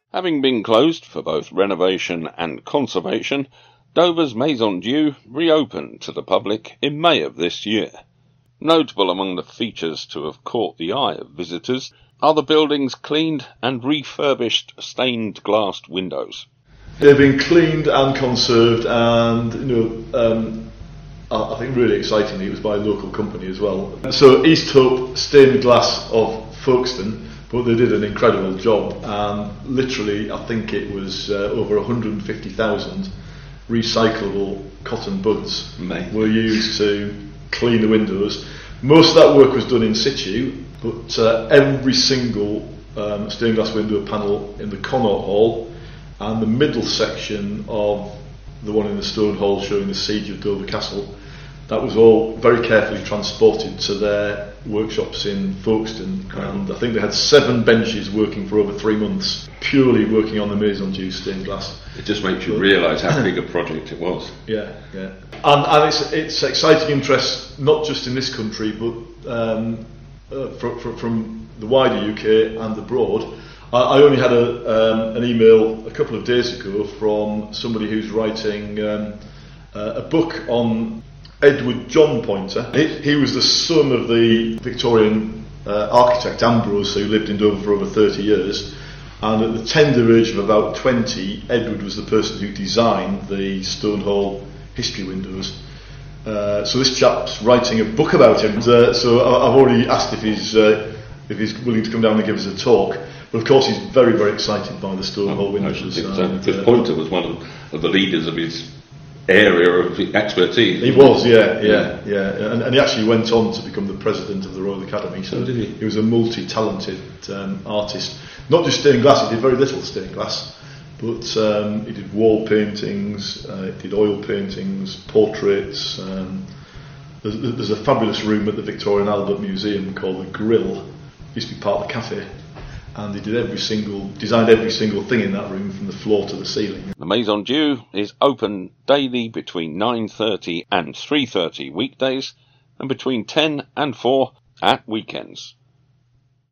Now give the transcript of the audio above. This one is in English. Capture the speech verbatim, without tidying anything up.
Having been closed for both renovation and conservation, Dover's Maison Dieu reopened to the public in May of this year. Notable among the features to have caught the eye of visitors are the building's cleaned and refurbished stained glass windows. They've been cleaned and conserved, and you know, um, I think really excitingly, it was by a local company as well. So East Hope Stained Glass of Folkestone, but they did an incredible job, and literally I think it was uh, over one hundred fifty thousand recyclable cotton buds Amazing. were used to clean the windows. Most of that work was done in situ, but uh, every single um, stained glass window panel in the Connaught Hall and the middle section of the one in the Stone Hall showing the siege of Dover Castle, that was all very carefully transported to their workshops in Folkestone, and I think they had seven benches working for over three months, purely working on the Maison Dieu stained glass. It just makes you realise how big a project it was. Yeah, yeah. And, and it's, it's exciting interest, not just in this country, but um, uh, from, from, from the wider U K and abroad. I, I only had a, um, an email a couple of days ago from somebody who's writing um, uh, a book on Edward John Poynter. He, he was the son of the Victorian uh, architect Ambrose, who lived in Dover for over thirty years, and at the tender age of about twenty, Edward was the person who designed the Stone Hall history windows. Uh, so this chap's writing a book about him, uh, so I, I've already asked if he's uh, if he's willing to come down and give us a talk. But of course he's very, very excited by the Stone Hall windows. Because uh, Poynter was one of, of the leaders of his area of expertise. He was, yeah, yeah, yeah, and, and he actually went on to become the president of the Royal Academy. So oh, did he? He was a multi-talented um, artist. Not just stained glass; he did very little stained glass, but um, he did wall paintings, uh, he did oil paintings, portraits. Um, there's, there's a fabulous room at the Victoria and Albert Museum called the Grill. It used to be part of the cafe. And he did every single, designed every single thing in that room from the floor to the ceiling. The Maison Dieu is open daily between nine thirty and three thirty weekdays and between ten and four at weekends.